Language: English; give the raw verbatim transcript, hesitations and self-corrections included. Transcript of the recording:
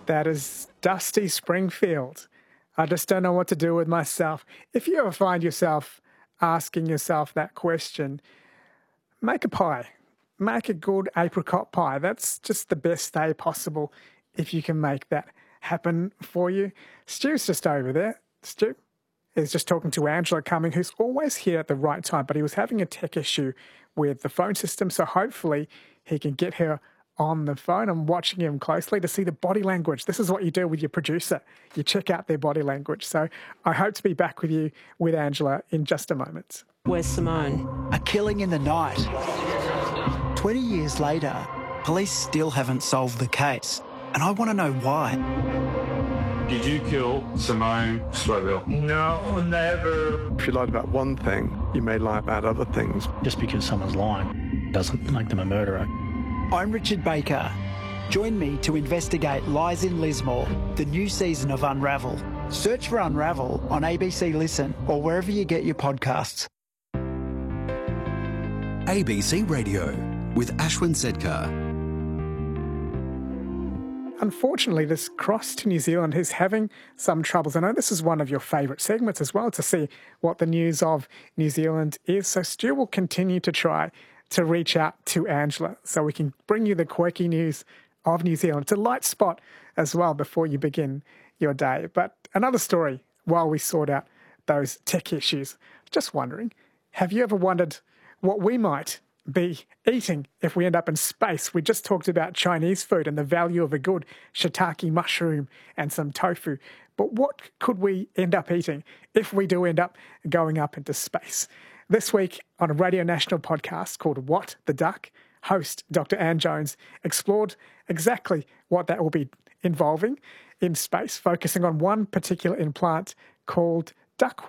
That is Dusty Springfield. I just don't know what to do with myself. If you ever find yourself asking yourself that question, make a pie. Make a good apricot pie. That's just the best day possible if you can make that happen for you. Stu's just over there. Stu is just talking to Angela Cumming, who's always here at the right time, but he was having a tech issue with the phone system, so hopefully he can get her on the phone. I'm watching him closely to see the body language. This is what you do with your producer. You check out their body language. So I hope to be back with you with Angela in just a moment. Where's Simone? A killing in the night. twenty years later, police still haven't solved the case. And I want to know why. Did you kill Simone Scoville? No, never. If you lied about one thing, you may lie about other things. Just because someone's lying doesn't make them a murderer. I'm Richard Baker. Join me to investigate Lies in Lismore, the new season of Unravel. Search for Unravel on A B C Listen or wherever you get your podcasts. A B C Radio with Ashwin Sedkar. Unfortunately, this cross to New Zealand is having some troubles. I know this is one of your favourite segments as well, to see what the news of New Zealand is. So Stu will continue to try to reach out to Angela so we can bring you the quirky news of New Zealand. It's a light spot as well before you begin your day. But another story while we sort out those tech issues. Just wondering, have you ever wondered what we might be eating if we end up in space? We just talked about Chinese food and the value of a good shiitake mushroom and some tofu. But what could we end up eating if we do end up going up into space? This week on a Radio National podcast called What the Duck, host Doctor Anne Jones explored exactly what that will be involving in space, focusing on one particular implant called duck